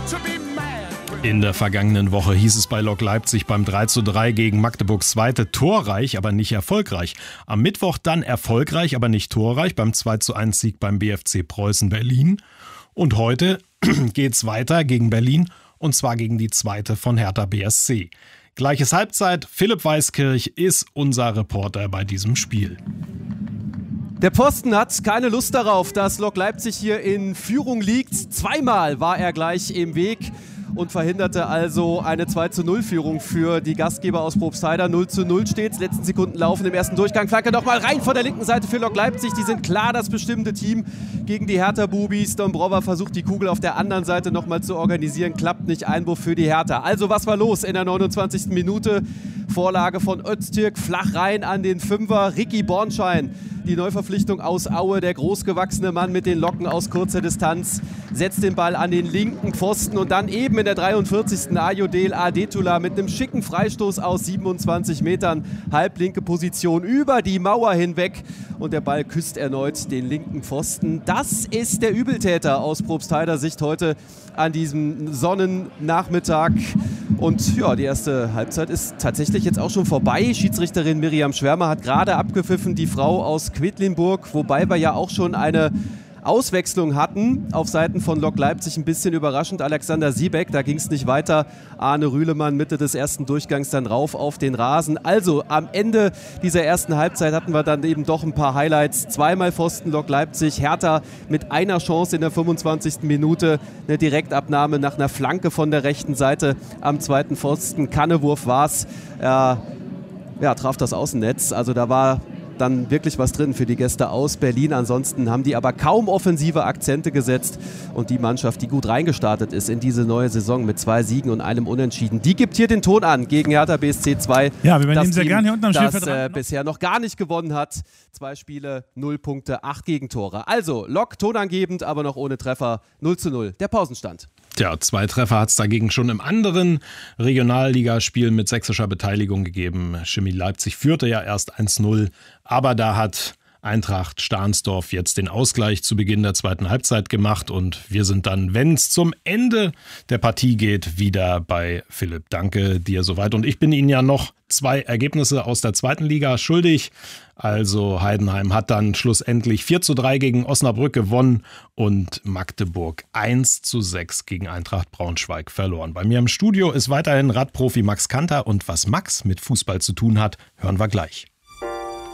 In der vergangenen Woche hieß es bei Lok Leipzig beim 3:3 gegen Magdeburg Zweite torreich, aber nicht erfolgreich. Am Mittwoch dann erfolgreich, aber nicht torreich beim 2:1-Sieg beim BFC Preußen Berlin. Und heute geht's weiter gegen Berlin und zwar gegen die zweite von Hertha BSC. Gleiches Halbzeit, Philipp Weiskirch ist unser Reporter bei diesem Spiel. Der Posten hat keine Lust darauf, dass Lok Leipzig hier in Führung liegt. Zweimal war er gleich im Weg und verhinderte also eine 2:0-Führung für die Gastgeber aus Probstheida. 0:0 steht's. Letzten Sekunden laufen im ersten Durchgang. Flanke nochmal rein von der linken Seite für Lok Leipzig. Die sind klar das bestimmte Team gegen die Hertha-Bubis. Dombrova versucht die Kugel auf der anderen Seite nochmal zu organisieren. Klappt nicht. Einwurf für die Hertha. Also was war los in der 29. Minute? Vorlage von Öztürk, flach rein an den Fünfer. Ricky Bornschein, die Neuverpflichtung aus Aue, der großgewachsene Mann mit den Locken aus kurzer Distanz, setzt den Ball an den linken Pfosten und dann eben in der 43. Ayodele Adetula mit einem schicken Freistoß aus 27 Metern, halblinke Position über die Mauer hinweg und der Ball küsst erneut den linken Pfosten. Das ist der Übeltäter aus Probstheider Sicht heute an diesem Sonnennachmittag. Und ja, die erste Halbzeit ist tatsächlich jetzt auch schon vorbei. Schiedsrichterin Miriam Schwärmer hat gerade abgepfiffen, die Frau aus Quedlinburg, wobei wir ja auch schon eine Auswechslung hatten auf Seiten von Lok Leipzig, ein bisschen überraschend. Alexander Siebeck, da ging es nicht weiter. Arne Rühlemann Mitte des ersten Durchgangs dann rauf auf den Rasen. Also am Ende dieser ersten Halbzeit hatten wir dann eben doch ein paar Highlights. Zweimal Pfosten Lok Leipzig, Hertha mit einer Chance in der 25. Minute. Eine Direktabnahme nach einer Flanke von der rechten Seite am zweiten Pfosten. Kannewurf war es. Traf das Außennetz. Also da war dann wirklich was drin für die Gäste aus Berlin. Ansonsten haben die aber kaum offensive Akzente gesetzt. Und die Mannschaft, die gut reingestartet ist in diese neue Saison mit 2 Siegen und einem Unentschieden, die gibt hier den Ton an gegen Hertha BSC 2. Ja, wir übernehmen sehr gerne hier unten am Spielfeld. Das bisher noch gar nicht gewonnen hat. 2 Spiele, 0 Punkte, 8 Gegentore. Also Lok tonangebend, aber noch ohne Treffer. 0:0, der Pausenstand. Tja, 2 Treffer hat es dagegen schon im anderen Regionalligaspiel mit sächsischer Beteiligung gegeben. Chemie Leipzig führte ja erst 1:0, aber da hat Eintracht Stahnsdorf jetzt den Ausgleich zu Beginn der zweiten Halbzeit gemacht und wir sind dann, wenn es zum Ende der Partie geht, wieder bei Philipp. Danke dir soweit und ich bin Ihnen ja noch 2 Ergebnisse aus der zweiten Liga schuldig. Also Heidenheim hat dann schlussendlich 4:3 gegen Osnabrück gewonnen und Magdeburg 1:6 gegen Eintracht Braunschweig verloren. Bei mir im Studio ist weiterhin Radprofi Max Kanter und was Max mit Fußball zu tun hat, hören wir gleich.